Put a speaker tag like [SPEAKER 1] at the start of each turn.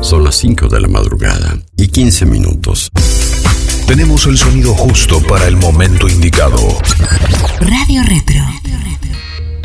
[SPEAKER 1] Son las 5 de la madrugada y 15 minutos.
[SPEAKER 2] Tenemos el sonido justo para el momento indicado.